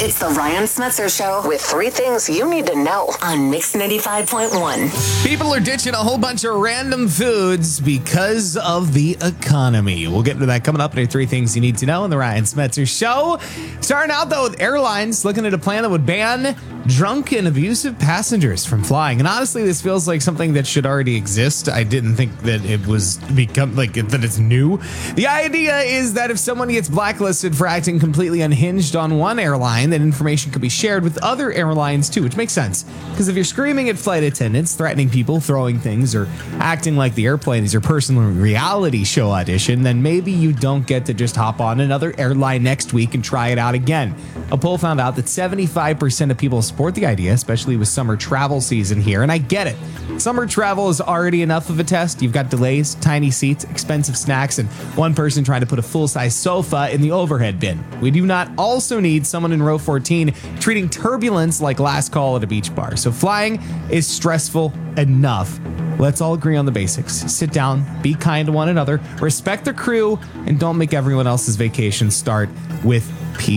It's the Ryan Smetzer Show with three things you need to know on Mix 95.1. People are ditching a whole bunch of random foods because of the economy. We'll get into that coming up in our three things you need to know on the Ryan Smetzer Show. Starting out, though, with airlines looking at a plan that would ban drunk and abusive passengers from flying. And honestly, this feels like something that should already exist. I didn't think that it was that it's new. The idea is that if someone gets blacklisted for acting completely unhinged on one airline, then information could be shared with other airlines too, which makes sense. Because if you're screaming at flight attendants, threatening people, throwing things, or acting like the airplane is your personal reality show audition, then maybe you don't get to just hop on another airline next week and try it out again. A poll found out that 75% of people support the idea, especially with summer travel season here, and I get it. Summer travel is already enough of a test. You've got delays, tiny seats, expensive snacks, and one person trying to put a full-size sofa in the overhead bin. We do not also need someone in row 14 treating turbulence like last call at a beach bar. So flying is stressful enough. Let's all agree on the basics. Sit down, be kind to one another, respect the crew, and don't make everyone else's vacation start with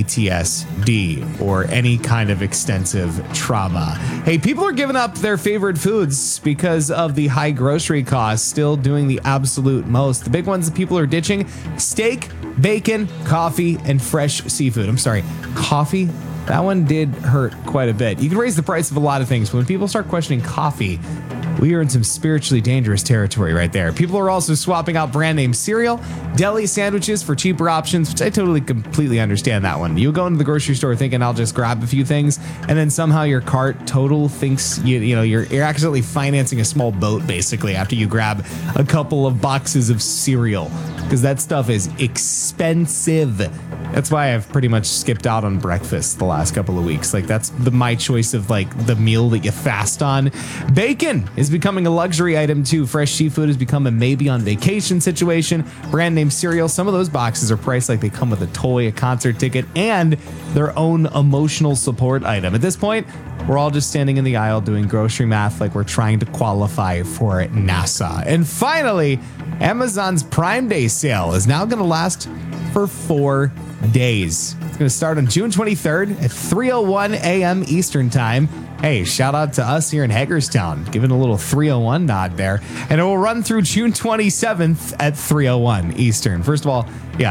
PTSD or any kind of extensive trauma. Hey, people are giving up their favorite foods because of the high grocery costs, still doing the absolute most. The big ones that people are ditching: steak, bacon, coffee, and fresh seafood. I'm sorry, coffee? That one did hurt quite a bit. You can raise the price of a lot of things, but when people start questioning coffee, we are in some spiritually dangerous territory right there. People are also swapping out brand name cereal, deli sandwiches for cheaper options, which I totally completely understand that one. You go into the grocery store thinking I'll just grab a few things, and then somehow your cart total thinks you're accidentally financing a small boat basically after you grab a couple of boxes of cereal, because that stuff is expensive. That's why I've pretty much skipped out on breakfast the last couple of weeks. Like, that's my choice of like the meal that you fast on. Bacon is becoming a luxury item too. Fresh seafood has become a maybe on vacation situation. Brand name cereal, some of those boxes are priced like they come with a toy, a concert ticket, and their own emotional support item. At this point, we're all just standing in the aisle doing grocery math like we're trying to qualify for NASA. And finally, Amazon's Prime Day sale is now going to last for 4 days. It's going to start on June 23rd at 3:01 a.m. Eastern Time. Hey, shout out to us here in Hagerstown, giving a little 3:01 nod there. And it will run through June 27th at 3:01 Eastern. First of all,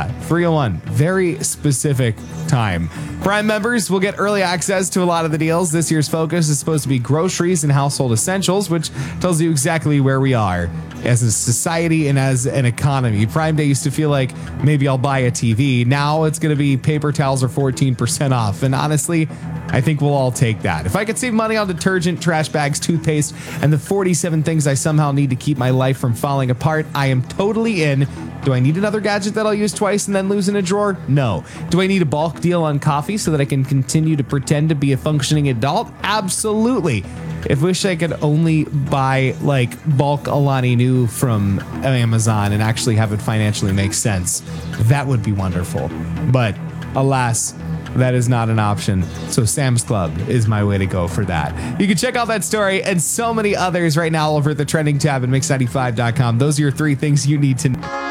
3:01, very specific time. Prime members will get early access to a lot of the deals. This year's focus is supposed to be groceries and household essentials, which tells you exactly where we are as a society and as an economy. Prime Day used to feel like maybe I'll buy a TV. Now it's going to be paper towels are 14% off. And honestly, I think we'll all take that. If I could save money on detergent, trash bags, toothpaste, and the 47 things I somehow need to keep my life from falling apart, I am totally in. Do I need another gadget that I'll use twice and then lose in a drawer? No. Do I need a bulk deal on coffee so that I can continue to pretend to be a functioning adult? Absolutely. If wish I could only buy like bulk Alani Nu from Amazon and actually have it financially make sense, that would be wonderful. But alas, that is not an option. So Sam's Club is my way to go for that. You can check out that story and so many others right now over at the trending tab at mix95.com. Those are your three things you need to know.